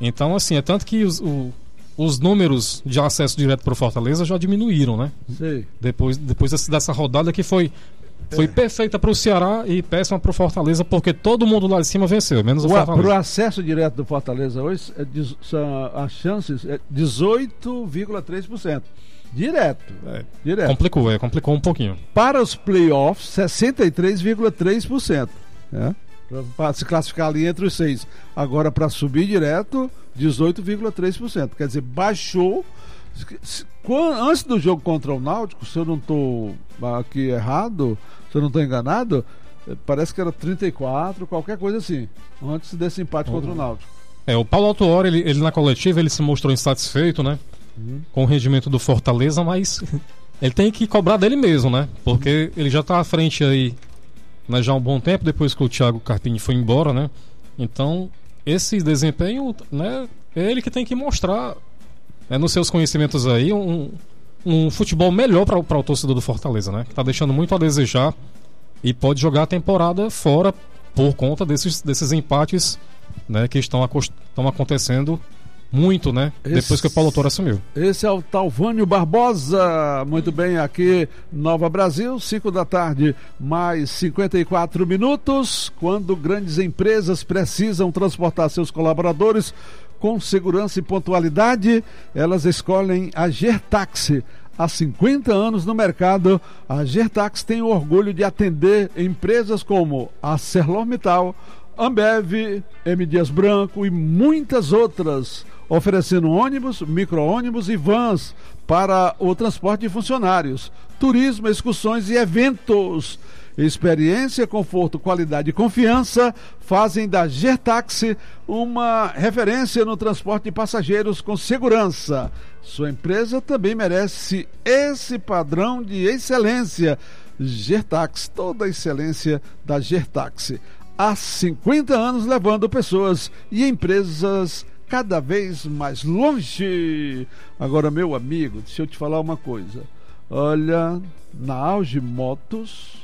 Então, assim, é tanto que os números de acesso direto para o Fortaleza já diminuíram, né? Sei. Depois dessa rodada que foi perfeita para o Ceará e péssima para o Fortaleza, porque todo mundo lá de cima venceu, menos o Fortaleza. Para o acesso direto do Fortaleza hoje, as chances é 18,3%. Direto. Direto. Complicou um pouquinho. Para os playoffs, 63,3%. Né? Para se classificar ali entre os 6. Agora, para subir direto, 18,3%. Quer dizer, baixou. Antes do jogo contra o Náutico, se eu não estou aqui errado, se eu não estou enganado, parece que era 34, qualquer coisa assim, antes desse empate contra o Náutico. O Paulo Autuori, ele na coletiva, ele se mostrou insatisfeito, né? Com o rendimento do Fortaleza, mas ele tem que cobrar dele mesmo, né? Porque ele já está à frente aí, né, já há um bom tempo, depois que o Thiago Carpini foi embora, né? Então, esse desempenho, né, é ele que tem que mostrar, nos seus conhecimentos aí, um futebol melhor para o torcedor do Fortaleza, né? Que está deixando muito a desejar e pode jogar a temporada fora por conta desses empates, né, que estão acontecendo muito, né? Depois que o Paulo Autuori assumiu. Esse é o Talvânio Barbosa. Muito bem, aqui Nova Brasil, 5 da tarde, mais 54 minutos. Quando grandes empresas precisam transportar seus colaboradores com segurança e pontualidade, elas escolhem a Gertaxi. Há 50 anos no mercado, a Gertaxi tem o orgulho de atender empresas como a ArcelorMittal, Ambev, M. Dias Branco e muitas outras, oferecendo ônibus, micro-ônibus e vans para o transporte de funcionários, turismo, excursões e eventos. Experiência, conforto, qualidade e confiança fazem da Gertaxi uma referência no transporte de passageiros com segurança. Sua empresa também merece esse padrão de excelência. Gertaxi, toda a excelência da Gertaxi. Há 50 anos levando pessoas e empresas cada vez mais longe. Agora, meu amigo, deixa eu te falar uma coisa. Olha, na Auge Motos,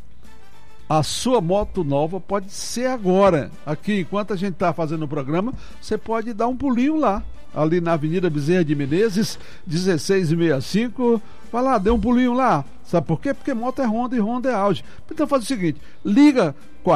a sua moto nova pode ser agora. Aqui, enquanto a gente está fazendo o programa, você pode dar um pulinho lá. Ali na Avenida Bezerra de Menezes, 1665. Vai lá, dê um pulinho lá. Sabe por quê? Porque moto é Honda e Honda é Auge. Então faz o seguinte, liga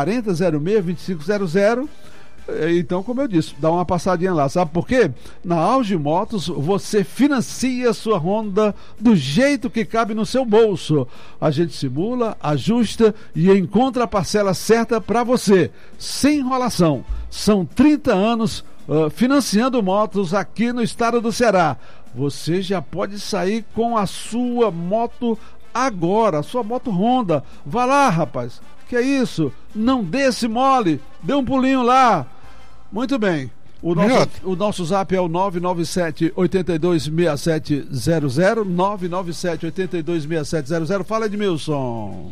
4006-2500. Então, como eu disse, dá uma passadinha lá. Sabe por quê? Na Auge Motos você financia sua Honda do jeito que cabe no seu bolso. A gente simula, ajusta e encontra a parcela certa para você, sem enrolação. São 30 anos financiando motos aqui no estado do Ceará. Você já pode sair com a sua moto agora, a sua moto Honda. Vá lá, rapaz. Que é isso? Não dê esse mole. Dê um pulinho lá. Muito bem. O nosso zap é o 997-826700. 997-826700. Fala, Edmilson.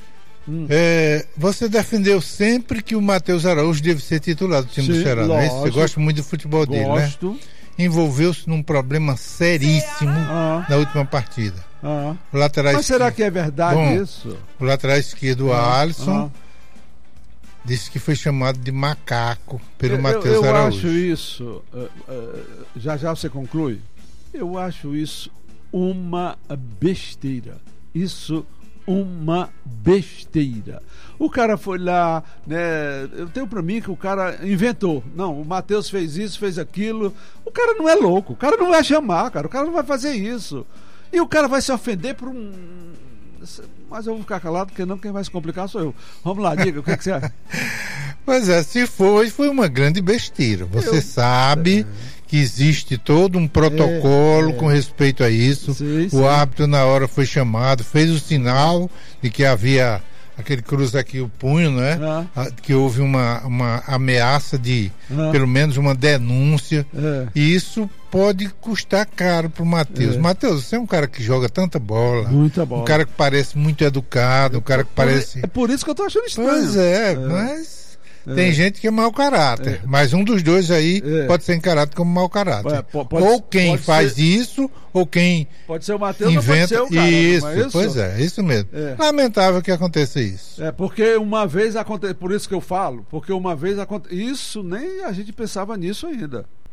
Você defendeu sempre que o Matheus Araújo deve ser titular do time do Ceará, não é isso? Você gosta muito do futebol dele, né? Envolveu-se num problema seríssimo na última partida. O lateral Mas será que é verdade isso? O lateral esquerdo, Alisson, disse que foi chamado de macaco pelo Matheus Araújo. Eu acho isso, já você conclui, eu acho isso uma besteira. Uma besteira. O cara foi lá, né? Eu tenho pra mim que o cara inventou. Não, o Matheus fez isso, fez aquilo. O cara não é louco, o cara não vai chamar, cara. O cara não vai fazer isso. E o cara vai se ofender por um... Mas eu vou ficar calado, porque não, quem vai se complicar sou eu. Vamos lá, diga, o que você acha? Pois é, se foi uma grande besteira. Você sabe que existe todo um protocolo com respeito a isso. Sim. O árbitro na hora foi chamado, fez o sinal de que havia aquele cruza aqui o punho, né? Que houve uma ameaça de pelo menos uma denúncia. E isso pode custar caro pro Matheus. Matheus, você é um cara que joga tanta bola. Muita bola. Um cara que parece muito educado, um cara que parece... É por isso que eu tô achando estranho. Pois mas... Tem gente que é mau caráter, mas um dos dois aí pode ser encarado como mau caráter. Ou quem faz isso, ou quem pode ser o Matheus, inventa. Ou pode ser o cara, isso, não é isso? Pois é, isso mesmo. Lamentável que aconteça isso. Porque uma vez aconteceu, por isso que eu falo, porque uma vez aconteceu, isso nem a gente pensava nisso ainda.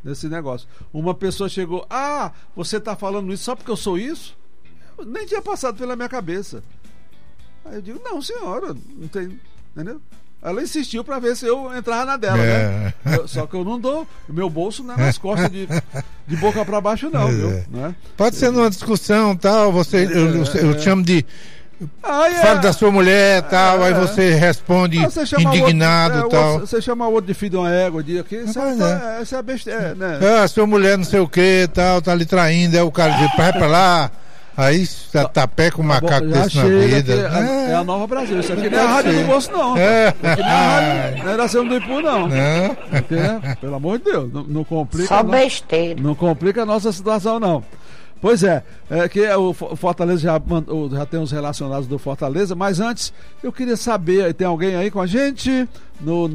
nesse negócio. Uma pessoa chegou, você tá falando isso só porque eu sou isso? Eu nem tinha passado pela minha cabeça. Aí eu digo, não, senhora, não tem, entendeu? Ela insistiu para ver se eu entrava na dela, né? Só que eu não dou, o meu bolso não é nas costas de boca para baixo, não, viu? Né? Pode ser numa discussão, tal, eu chamo de... fala da sua mulher, tal, aí você responde indignado, outro, tal. Você chama o outro de filho de uma égua, essa é a besteira, né? Sua mulher não sei o que, tal, tá lhe traindo, aí o cara diz, vai pra lá. Aí tá pé com macaco desse na vida. É a Nova Brasil. Isso aqui não é a rádio do bolso, não. Aqui não é a rádio, não é nação do Ipu, não. Porque, pelo amor de Deus, não complica. Só besteira. Não complica a nossa situação, não. Pois que o Fortaleza já tem os relacionados do Fortaleza, mas antes eu queria saber, tem alguém aí com a gente? No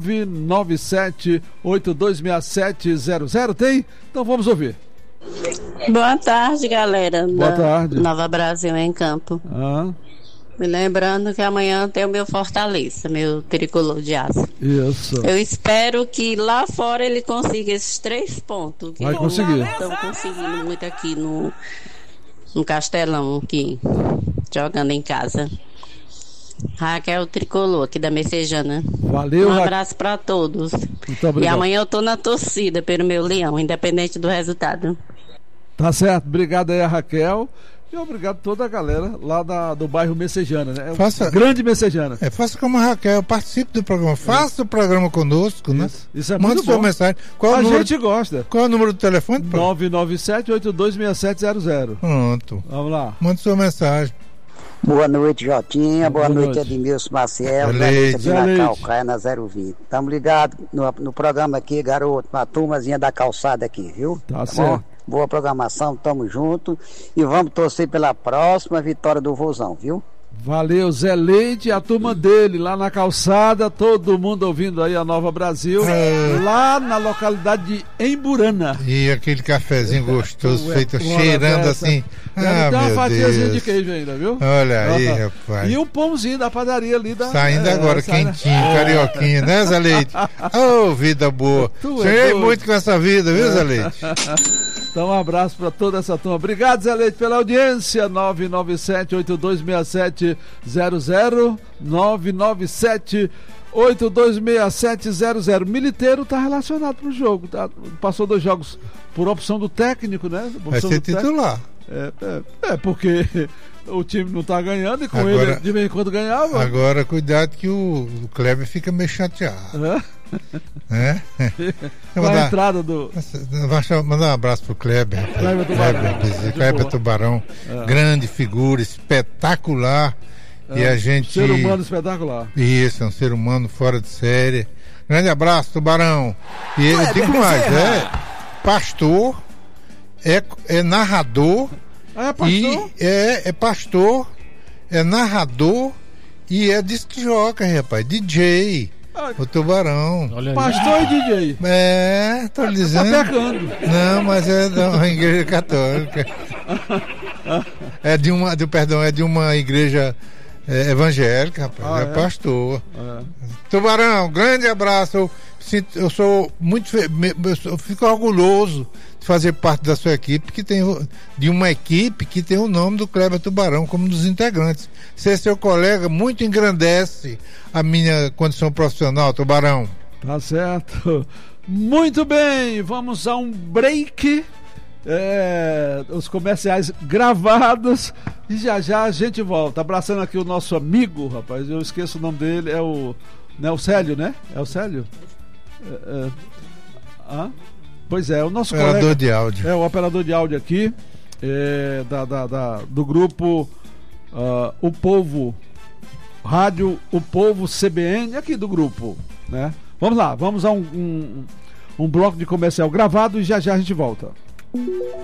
997-826700, tem? Então vamos ouvir. Boa tarde, galera. Boa tarde. Nova Brasil em Campo. Me lembrando que amanhã tem o meu Fortaleza, meu tricolor de aço. Isso. Eu espero que lá fora ele consiga esses 3 pontos. Vai conseguir. Estão conseguindo muito aqui no Castelão, aqui, jogando em casa. Raquel Tricolor, aqui da Messejana. Valeu, um abraço para todos. Muito obrigado. E amanhã eu tô na torcida pelo meu Leão, independente do resultado. Tá certo, obrigado aí a Raquel. E obrigado a toda a galera lá do bairro Messejana, né? Grande Messejana. Faça como a Raquel, participe do programa. Faça o programa conosco, né? Isso é Manda muito sua bom. mensagem. Gente gosta. Qual é o número do telefone? 997-826700. Pronto. Vamos lá. Manda sua mensagem. Boa noite, Jotinha. Boa noite, Edmilson Maciel. Leite. Da Calcaia, na 020. Estamos ligados no programa aqui, garoto, uma turmazinha da calçada aqui, viu? Tá certo. Bom? Boa programação, tamo junto. E vamos torcer pela próxima vitória do Vozão, viu? Valeu, Zé Leite e a turma dele lá na calçada, todo mundo ouvindo aí a Nova Brasil, lá na localidade de Emburana. E aquele cafezinho gostoso, feito cheirando assim. Tem uma fatiazinha de queijo ainda, viu? Olha aí, rapaz. E o pãozinho da padaria ali da. Saindo agora, quentinho, carioquinha, né, Zé Leite? Vida boa. Sonhei muito com essa vida, viu, Zé Leite? Então, um abraço para toda essa turma. Obrigado, Zé Leite, pela audiência. 997-826700. 997-826700. Militeiro está relacionado pro jogo. Passou 2 jogos por opção do técnico, né? Vai ser titular. Porque o time não tá ganhando e com agora, ele de vez em quando ganhava. Agora, cuidado que o Kleber fica meio chateado. Com a entrada do... Mandar um abraço pro Kleber. Kleber Tubarão. Grande figura, espetacular. E a gente... Ser humano espetacular. Isso, é um ser humano fora de série. Grande abraço, Tubarão. E eu digo mais, pastor, é narrador. É pastor? É pastor, é narrador e é disc jockey, rapaz, DJ. O Tubarão. Pastor e DJ. Tô dizendo. Tá pecando. Não, mas é de uma igreja católica. É de uma igreja evangélica, rapaz. Pastor. Tubarão, grande abraço. Eu sou muito eu fico orgulhoso de fazer parte da sua equipe, de uma equipe que tem o nome do Kleber Tubarão como um dos integrantes. Ser seu colega muito engrandece a minha condição profissional, Tubarão. Tá certo. Muito bem, vamos a um break. Os comerciais gravados e já a gente volta. Abraçando aqui o nosso amigo, rapaz, eu esqueço o nome dele, é o Célio, né? É o Célio? Pois é, o nosso operador colega, de áudio. o operador de áudio aqui do grupo O Povo Rádio, O Povo CBN, aqui do grupo, né? Vamos lá, vamos a um bloco de comercial gravado e já a gente volta.